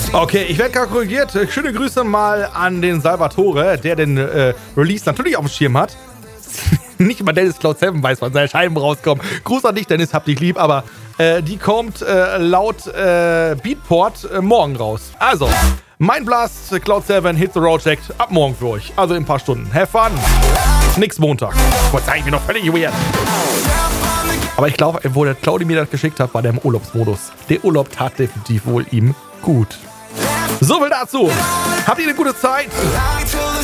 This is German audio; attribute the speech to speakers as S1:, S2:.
S1: Okay, ich werde gerade korrigiert. Schöne Grüße mal an den Salvatore, der den Release natürlich auf dem Schirm hat. Nicht mal Dennis Cloud 7 weiß, wann seine Scheiben rauskommen. Gruß an dich, Dennis, hab dich lieb, aber die kommt laut Beatport morgen raus. Also, Mind Blast, Cloud 7, Hit the Road Jack, ab morgen für euch. Also in ein paar Stunden. Have fun. Nix Montag. Gott sei Dank, ich bin noch völlig weird. Aber ich glaube, wo der Claudi mir das geschickt hat, war der im Urlaubsmodus. Der Urlaub tat definitiv wohl ihm gut. So viel dazu. Habt ihr eine gute Zeit?